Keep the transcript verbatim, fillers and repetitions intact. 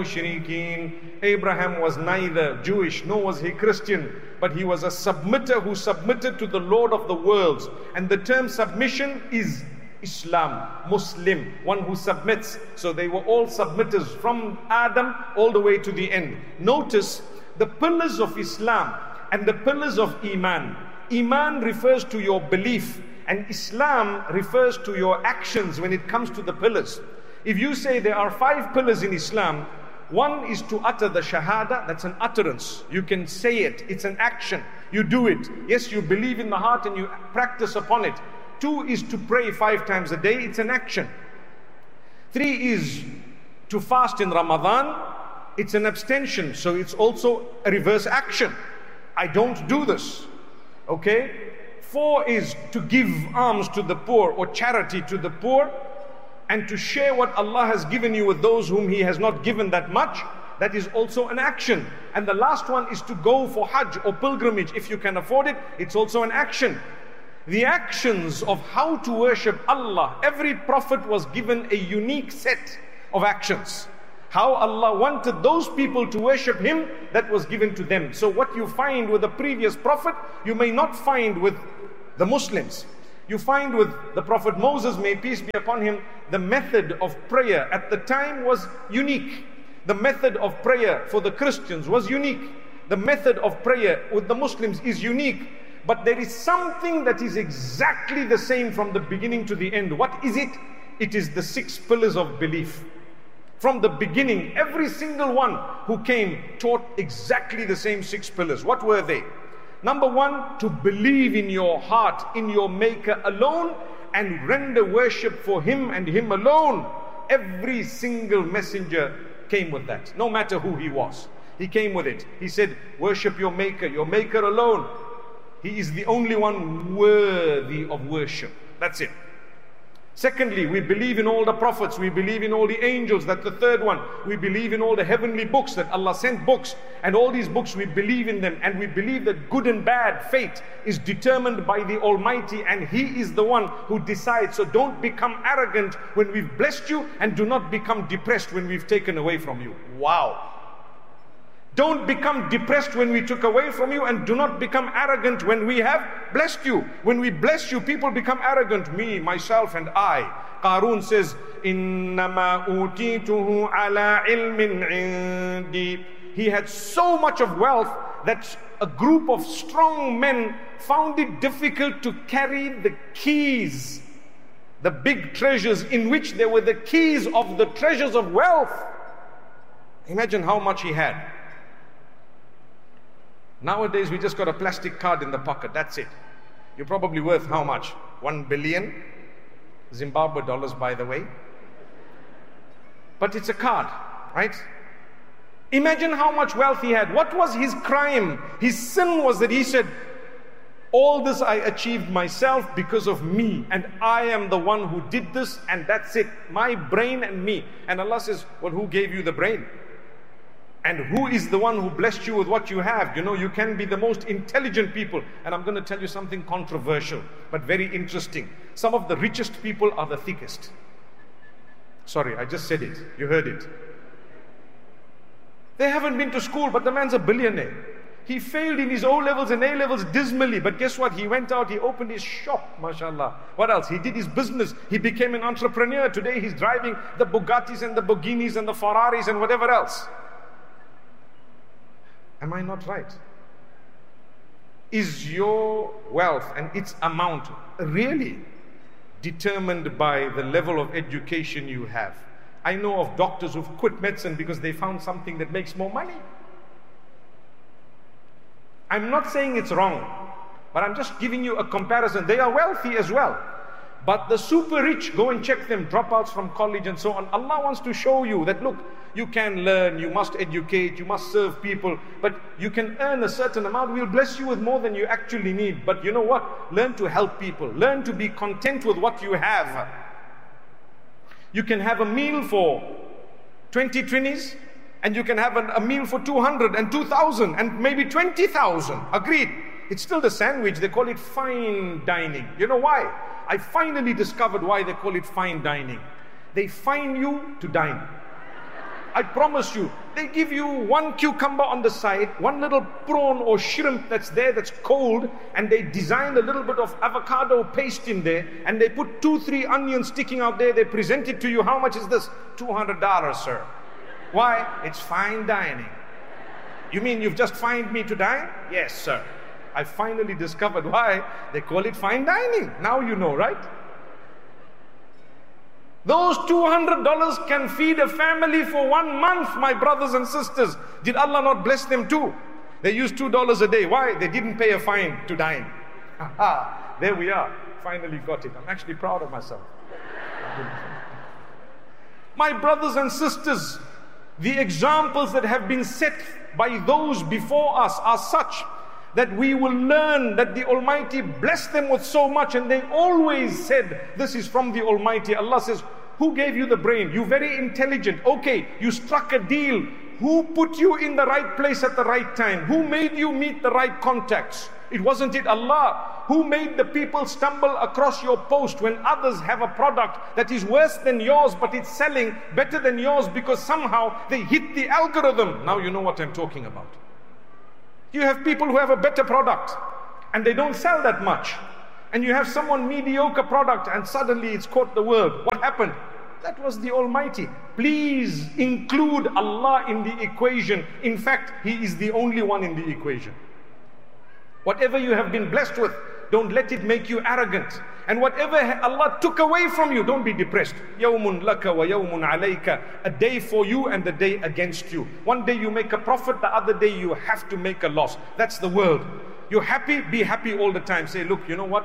mushrikeen. Abraham was neither Jewish nor was he Christian, but he was a submitter who submitted to the Lord of the worlds. And the term submission is Islam, Muslim, one who submits. So they were all submitters from Adam all the way to the end. Notice the pillars of Islam and the pillars of Iman. Iman refers to your belief, and Islam refers to your actions when it comes to the pillars. If you say there are five pillars in Islam, one is to utter the shahada, that's an utterance. You can say it, it's an action. You do it. Yes, you believe in the heart and you practice upon it. Two is to pray five times a day, it's an action. Three is to fast in Ramadan, it's an abstention, so it's also a reverse action. I don't do this. Okay? Four is to give alms to the poor or charity to the poor, and to share what Allah has given you with those whom He has not given that much. That is also an action. And the last one is to go for Hajj or pilgrimage. If you can afford it, it's also an action. The actions of how to worship Allah, every prophet was given a unique set of actions. How Allah wanted those people to worship Him, that was given to them. So what you find with the previous prophet, you may not find with the Muslims. You find with the Prophet Moses, may peace be upon him, the method of prayer at the time was unique. The method of prayer for the Christians was unique. The method of prayer with the Muslims is unique. But there is something that is exactly the same from the beginning to the end. What is it? It is the six pillars of belief. From the beginning, every single one who came taught exactly the same six pillars. What were they? Number one, to believe in your heart, in your Maker alone, and render worship for Him and Him alone. Every single messenger came with that, no matter who he was. He came with it. He said, worship your Maker, your Maker alone. He is the only one worthy of worship. That's it. Secondly, we believe in all the prophets, we believe in all the angels, that's the third one. We believe in all the heavenly books, that Allah sent books, and all these books we believe in them, and we believe that good and bad fate is determined by the Almighty, and He is the one who decides. So don't become arrogant when we've blessed you, and do not become depressed when we've taken away from you. Wow! Don't become depressed when we took away from you, and do not become arrogant when we have blessed you. When we bless you, people become arrogant. Me, myself, and I. Qarun says, إِنَّمَا أُوتِيتُهُ عَلَىٰ عِلْمٍ عِنْدِي. He had so much of wealth that a group of strong men found it difficult to carry the keys, the big treasures in which there were the keys of the treasures of wealth. Imagine how much he had. Nowadays, we just got a plastic card in the pocket. That's it. You're probably worth how much? One billion Zimbabwe dollars, by the way. But it's a card, right? Imagine how much wealth he had. What was his crime? His sin was that he said, all this I achieved myself because of me, and I am the one who did this, and that's it. My brain and me. And Allah says, well, who gave you the brain? And who is the one who blessed you with what you have? You know, you can be the most intelligent people. And I'm going to tell you something controversial, but very interesting. Some of the richest people are the thickest. Sorry, I just said it. You heard it. They haven't been to school, but the man's a billionaire. He failed in his O-levels and A-levels dismally. But guess what? He went out, he opened his shop, mashallah. What else? He did his business. He became an entrepreneur. Today he's driving the Bugattis and the Boginis and the Ferraris and whatever else. Am I not right? Is your wealth and its amount really determined by the level of education you have? I know of doctors who've quit medicine because they found something that makes more money. I'm not saying it's wrong, but I'm just giving you a comparison. They are wealthy as well. But the super rich, go and check them, dropouts from college and so on. Allah wants to show you that, look, you can learn, you must educate, you must serve people, but you can earn a certain amount. We'll bless you with more than you actually need. But you know what? Learn to help people. Learn to be content with what you have. You can have a meal for twenty twenties, and you can have a, a meal for two hundred and two thousand and maybe twenty thousand. Agreed. It's still the sandwich. They call it fine dining. You know why? I finally discovered why they call it fine dining. They fine you to dine. I promise you, they give you one cucumber on the side, one little prawn or shrimp that's there that's cold, and they design a little bit of avocado paste in there, and they put two, three onions sticking out there, they present it to you. How much is this? two hundred dollars, sir. Why? It's fine dining. You mean you've just fined me to dine? Yes, sir. I finally discovered why they call it fine dining. Now you know, right? Those two hundred dollars can feed a family for one month, my brothers and sisters. Did Allah not bless them too? They use two dollars a day. Why? They didn't pay a fine to dine. Aha, there we are. Finally got it. I'm actually proud of myself. My brothers and sisters, the examples that have been set by those before us are such that we will learn that the Almighty blessed them with so much, and they always said, this is from the Almighty. Allah says, who gave you the brain? You're very intelligent. Okay, you struck a deal. Who put you in the right place at the right time? Who made you meet the right contacts? It wasn't it Allah? Who made the people stumble across your post when others have a product that is worse than yours, but it's selling better than yours because somehow they hit the algorithm? Now you know what I'm talking about. You have people who have a better product and they don't sell that much. And you have someone mediocre product and suddenly it's caught the world. What happened? That was the Almighty. Please include Allah in the equation. In fact, He is the only one in the equation. Whatever you have been blessed with, don't let it make you arrogant. And whatever Allah took away from you, don't be depressed. يَوْمٌ لَكَ وَيَوْمٌ عَلَيْكَ. A day for you and a day against you. One day you make a profit, the other day you have to make a loss. That's the world. You're happy, be happy all the time. Say, look, you know what?